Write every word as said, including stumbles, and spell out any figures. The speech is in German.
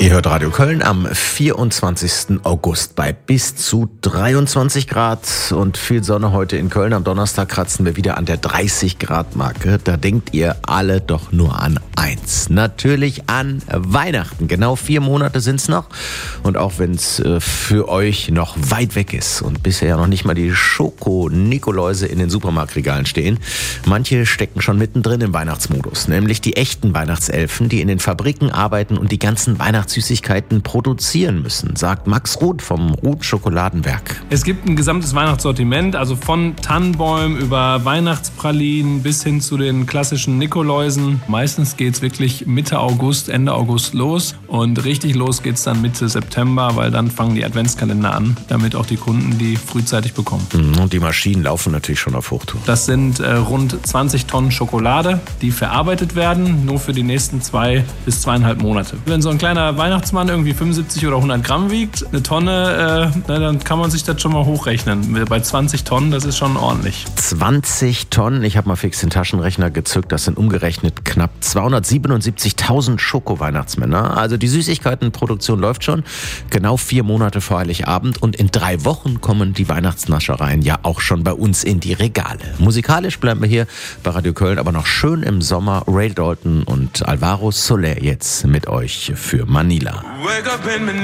Ihr hört Radio Köln am vierundzwanzigsten August bei bis zu dreiundzwanzig Grad und viel Sonne heute in Köln. Am Donnerstag kratzen wir wieder an der dreißig Grad Marke. Da denkt ihr alle doch nur an eins. Natürlich an Weihnachten. Genau vier Monate sind's noch. Und auch wenn es für euch noch weit weg ist und bisher ja noch nicht mal die Schoko-Nikoläuse in den Supermarktregalen stehen, manche stecken schon mittendrin im Weihnachtsmodus. Nämlich die echten Weihnachtselfen, die in den Fabriken arbeiten und die ganzen Weihnachtssüßigkeiten produzieren müssen, sagt Max Ruth vom Ruth Schokoladenwerk. Es gibt ein gesamtes Weihnachtssortiment, also von Tannenbäumen über Weihnachtspralinen bis hin zu den klassischen Nikoläusen. Meistens geht es wirklich Mitte August, Ende August los und richtig los geht es dann Mitte September, weil dann fangen die Adventskalender an, damit auch die Kunden die frühzeitig bekommen. Und die Maschinen laufen natürlich schon auf Hochtouren. Das sind äh, rund zwanzig Tonnen Schokolade, die verarbeitet werden, nur für die nächsten zwei bis zweieinhalb Monate. Wenn so ein kleiner Weihnachtsmann irgendwie fünfundsiebzig oder hundert Gramm wiegt, eine Tonne, äh, na, dann kann man sich das schon mal hochrechnen. Bei zwanzig Tonnen, das ist schon ordentlich. zwanzig Tonnen, ich habe mal fix den Taschenrechner gezückt, das sind umgerechnet knapp zweihundertsiebenundsiebzigtausend Schoko-Weihnachtsmänner. Also die Süßigkeitenproduktion läuft schon, genau vier Monate vor Heiligabend und in drei Wochen kommen die Weihnachtsnaschereien ja auch schon bei uns in die Regale. Musikalisch bleiben wir hier bei Radio Köln, aber noch schön im Sommer. Ray Dalton und Alvaro Soler jetzt mit euch für Manila.